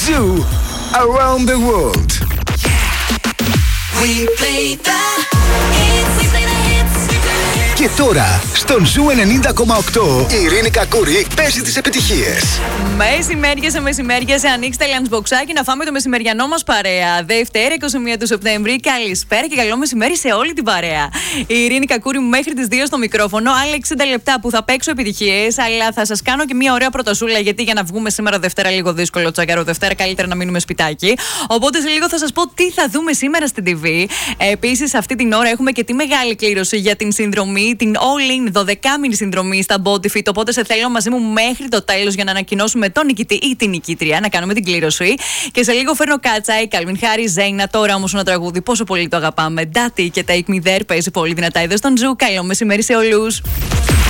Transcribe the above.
Zoo Around the World. We play the hits, we play the hits. Και τώρα, στον Zoo 90,8, η Ειρήνη Κακούρη παίζει τις επιτυχίες. Μεσημέρια, ανοίξτε λαντσμποξάκι να φάμε το μεσημεριανό μας παρέα. Δευτέρα, 21 του Σεπτέμβρη. Καλησπέρα και καλό μεσημέρι σε όλη την παρέα. Η Ειρήνη Κακούρη μέχρι τις 2 στο μικρόφωνο. Άλλα 60 λεπτά που θα παίξω επιτυχίες, αλλά θα σας κάνω και μια ωραία πρωτοσούλα. Γιατί για να βγούμε σήμερα Δευτέρα λίγο δύσκολο, τσακαρό Δευτέρα, καλύτερα να μείνουμε σπιτάκι. Οπότε σε λίγο θα σας πω τι θα δούμε σήμερα στην TV. Επίσης, αυτή την ώρα έχουμε και τη μεγάλη κλήρωση για την συνδρομή, την all-in 12μηνη συνδρομή στα Body Fit. Οπότε σε θέλω μαζί μου μέχρι το τέλος για να ανακοινώσουμε τον νικητή ή την νικήτρια, να κάνουμε την κλήρωση. Και σε λίγο φέρνω Κάτσαη, Καλβιν Χάρι, Ζέινα. Τώρα όμως ένα τραγούδι πόσο πολύ το αγαπάμε. Ντάτι και Take Me There παίζει πολύ δυνατά εδώ στον Zoo. Καλό μεσημέρι σε όλους.